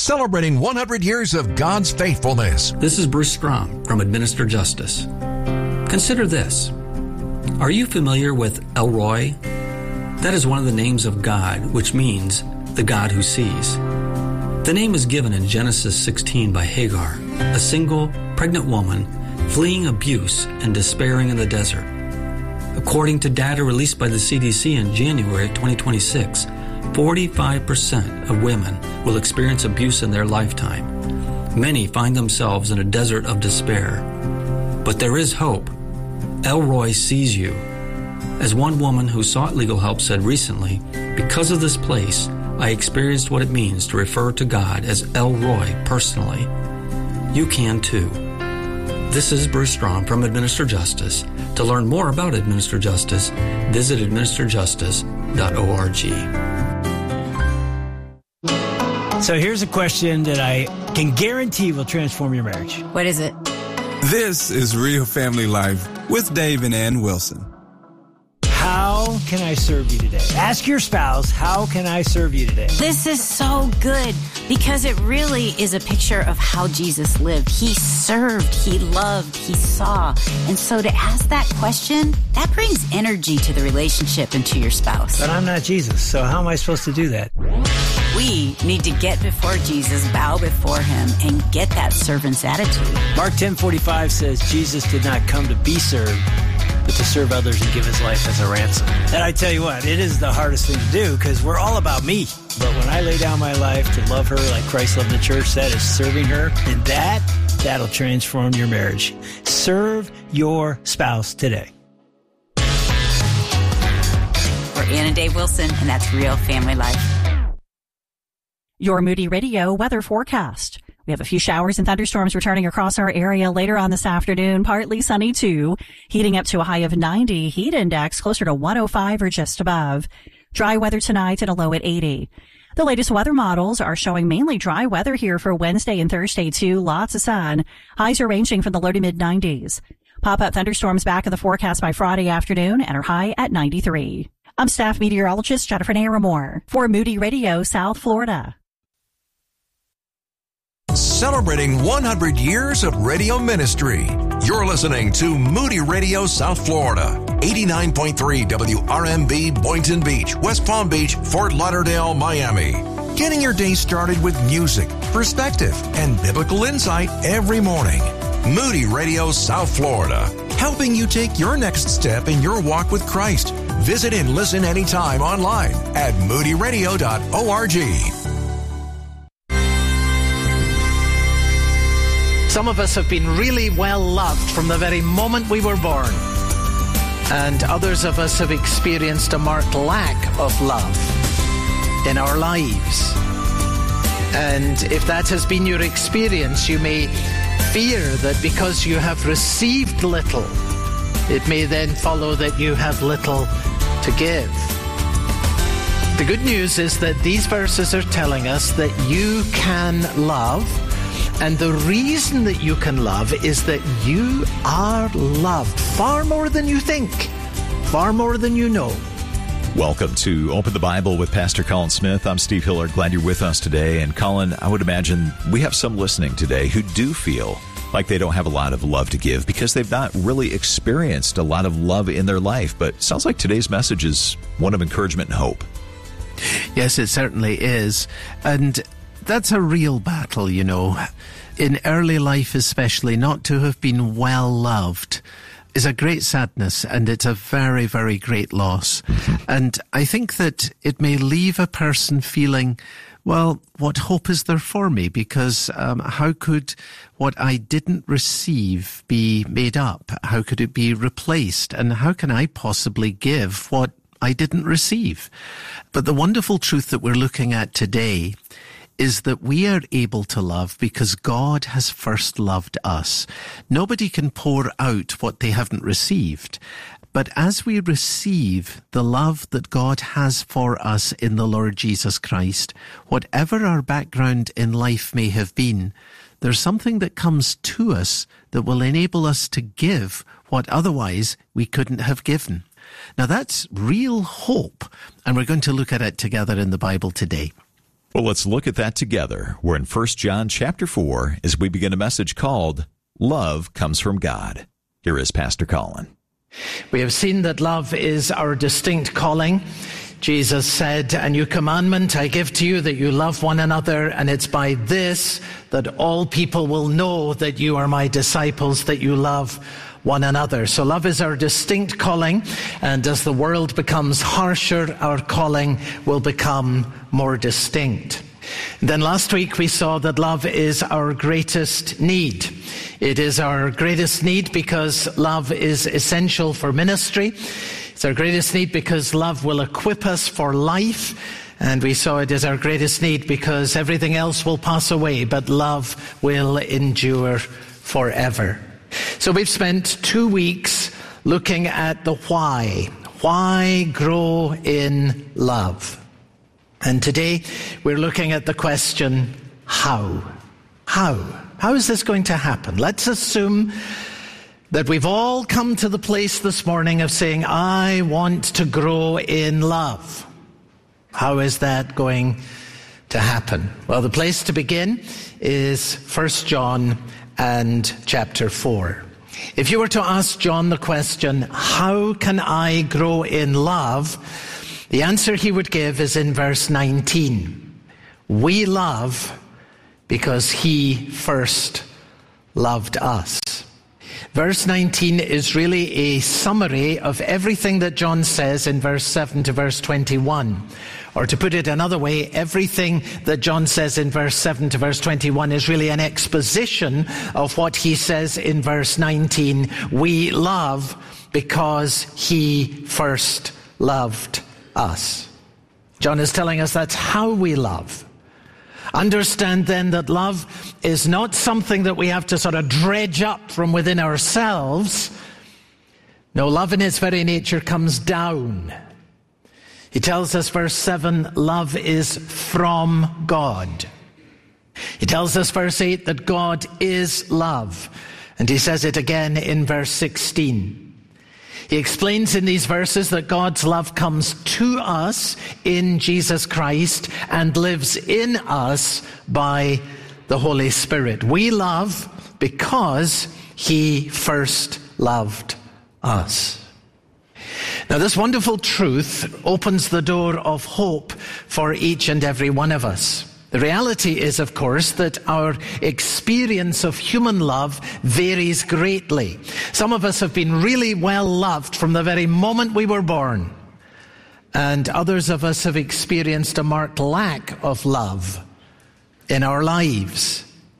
celebrating 100 years of God's faithfulness. This is Bruce Strom from Administer Justice. Consider this. Are you familiar with El Roi? That is one of the names of God, which means the God who sees. The name is given in Genesis 16 by Hagar, a single, pregnant woman fleeing abuse and despairing in the desert. According to data released by the CDC in January 2026, 45% of women will experience abuse in their lifetime. Many find themselves in a desert of despair. But there is hope. El Roi sees you. As one woman who sought legal help said recently, because of this place, I experienced what it means to refer to God as El Roi personally. You can too. This is Bruce Strom from Administer Justice. To learn more about Administer Justice, visit administerjustice.org. So here's a question that I can guarantee will transform your marriage. What is it? This is Real Family Life with Dave and Ann Wilson. How can I serve you today? Ask your spouse, how can I serve you today? This is so good because it really is a picture of how Jesus lived. He served, he loved, he saw. And so to ask that question, that brings energy to the relationship and to your spouse. But I'm not Jesus, so how am I supposed to do that? We need to get before Jesus, bow before him, and get that servant's attitude. Mark 10:45 says Jesus did not come to be served, but to serve others and give his life as a ransom. And I tell you what, it is the hardest thing to do because we're all about me. But when I lay down my life to love her like Christ loved the church, that is serving her, and that'll transform your marriage. Serve your spouse today. We're Ann and Dave Wilson, and that's Real Family Life. Your Moody Radio weather forecast. We have a few showers and thunderstorms returning across our area later on this afternoon. Partly sunny too, heating up to a high of 90. Heat index closer to 105 or just above. Dry weather tonight and a low at 80. The latest weather models are showing mainly dry weather here for Wednesday and Thursday too. Lots of sun. Highs are ranging from the low to mid 90s. Pop-up thunderstorms back in the forecast by Friday afternoon and are high at 93. I'm staff meteorologist Jennifer Naramore for Moody Radio, South Florida. Celebrating 100 years of radio ministry. You're listening to Moody Radio South Florida, 89.3 WRMB Boynton Beach, West Palm Beach, Fort Lauderdale, Miami. Getting your day started with music, perspective, and biblical insight every morning. Moody Radio South Florida, helping you take your next step in your walk with Christ. Visit and listen anytime online at moodyradio.org. Some of us have been really well loved from the very moment we were born. And others of us have experienced a marked lack of love in our lives. And if that has been your experience, you may fear that because you have received little, it may then follow that you have little to give. The good news is that these verses are telling us that you can love. And the reason that you can love is that you are loved far more than you think, far more than you know. Welcome to Open the Bible with Pastor Colin Smith. I'm Steve Hiller. Glad you're with us today. And Colin, I would imagine we have some listening today who do feel like they don't have a lot of love to give because they've not really experienced a lot of love in their life. But it sounds like today's message is one of encouragement and hope. Yes, it certainly is. And that's a real battle, you know. In early life especially, not to have been well loved is a great sadness, and it's a very, very great loss. And I think that it may leave a person feeling, well, what hope is there for me? Because how could what I didn't receive be made up? How could it be replaced? And how can I possibly give what I didn't receive? But the wonderful truth that we're looking at today is that we are able to love because God has first loved us. Nobody can pour out what they haven't received. But as we receive the love that God has for us in the Lord Jesus Christ, whatever our background in life may have been, there's something that comes to us that will enable us to give what otherwise we couldn't have given. Now that's real hope, and we're going to look at it together in the Bible today. Well, let's look at that together. We're in 1 John chapter 4 as we begin a message called Love Comes from God. Here is Pastor Colin. We have seen that love is our distinct calling. Jesus said, "A new commandment I give to you, that you love one another, and it's by this that all people will know that you are my disciples, that you love one another." So love is our distinct calling, and as the world becomes harsher, our calling will become more distinct. Then last week we saw that love is our greatest need. It is our greatest need because love is essential for ministry. It's our greatest need because love will equip us for life. And we saw it as our greatest need because everything else will pass away, but love will endure forever. So we've spent 2 weeks looking at the why. Why grow in love? And today we're looking at the question, how? How? How is this going to happen? Let's assume that we've all come to the place this morning of saying, I want to grow in love. How is that going to happen? Well, the place to begin is 1 John and chapter 4. If you were to ask John the question, how can I grow in love? The answer he would give is in verse 19. We love because he first loved us. Verse 19 is really a summary of everything that John says in verse 7 to verse 21. Or to put it another way, everything that John says in verse 7 to verse 21 is really an exposition of what he says in verse 19. We love because he first loved us. John is telling us that's how we love. Understand then that love is not something that we have to sort of dredge up from within ourselves. No, love in its very nature comes down. He tells us, verse 7, love is from God. He tells us, verse 8, that God is love. And he says it again in verse 16. He explains in these verses that God's love comes to us in Jesus Christ and lives in us by the Holy Spirit. We love because he first loved us. Now, this wonderful truth opens the door of hope for each and every one of us. The reality is, of course, that our experience of human love varies greatly. Some of us have been really well loved from the very moment we were born, and others of us have experienced a marked lack of love in our lives.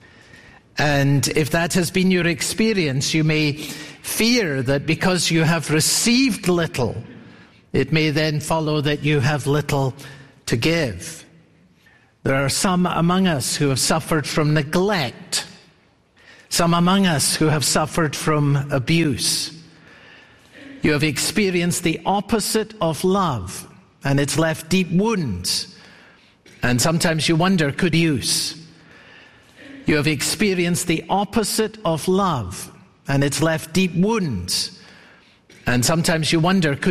And if that has been your experience, you may fear that because you have received little, it may then follow that you have little to give. There are some among us who have suffered from neglect. Some among us who have suffered from abuse. You have experienced the opposite of love, and it's left deep wounds. And sometimes you wonder, could use? You have experienced the opposite of love, and it's left deep wounds. And sometimes you wonder, could